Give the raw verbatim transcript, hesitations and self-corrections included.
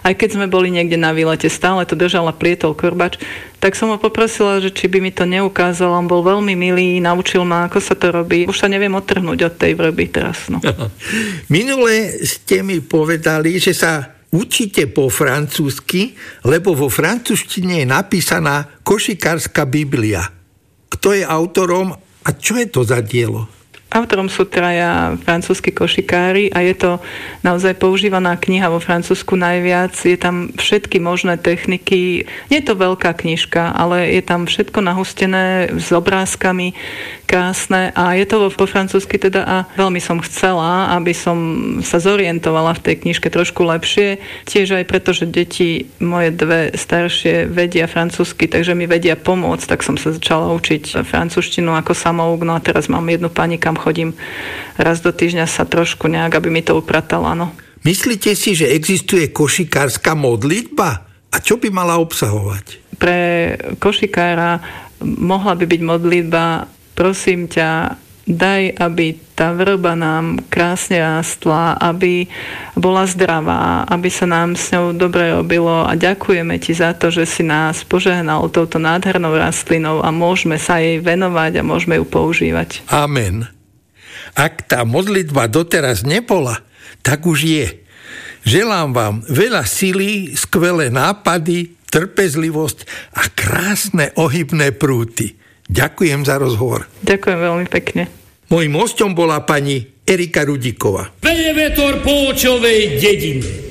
aj keď sme boli niekde na výlete, stále to držala prietol Korbač, tak som ho poprosila, že či by mi to neukázal. On bol veľmi milý, naučil ma, ako sa to robí. Už sa neviem odtrhnúť od tej vrby teraz. No. Minule ste mi povedali, že sa učíte po francúzsky, lebo vo francúzštine je napísaná Košikárska Biblia. Kto je autorom a čo je to za dielo? Autorom sú traja francúzski košikári a je to naozaj používaná kniha vo Francúzsku najviac. Je tam všetky možné techniky. Nie je to veľká knižka, ale je tam všetko nahustené s obrázkami, krásne a je to po francúzsky teda a veľmi som chcela, aby som sa zorientovala v tej knižke trošku lepšie. Tiež aj preto, že deti moje dve staršie vedia francúzsky, takže mi vedia pomôcť, tak som sa začala učiť francúzštinu ako samouk. No a teraz mám jednu pani, kam chodím raz do týždňa sa trošku nejak, aby mi to upratala. No. Myslíte si, že existuje košikárska modlitba? A čo by mala obsahovať? Pre košikára mohla by byť modlitba: prosím ťa, daj, aby tá vrba nám krásne rástla, aby bola zdravá, aby sa nám s ňou dobre robilo a ďakujeme ti za to, že si nás požehnal touto nádhernou rastlinou a môžeme sa jej venovať a môžeme ju používať. Amen. Ak tá modlitba doteraz nebola, tak už je. Želám vám veľa síly, skvelé nápady, trpezlivosť a krásne ohybné prúty. Ďakujem za rozhovor. Ďakujem veľmi pekne. Mojím hosťom bola pani Erika Rudíková. Veje vetor po očovej dedine.